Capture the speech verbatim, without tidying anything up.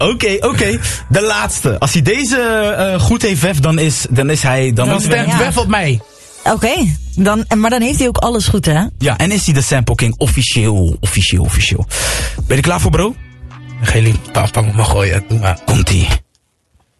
Oké, okay, oké. Okay. De laatste. Als hij deze uh, goed heeft, Wef, dan is, dan is hij... Dan, dan stemt ja. Wef op mij. Oké, okay. dan, maar dan heeft hij ook alles goed, hè? Ja, en is hij de Sample King officieel, officieel, officieel. Ben je er klaar voor, bro? Geen lief, papa, mag gooien. Doe maar. Komt-ie.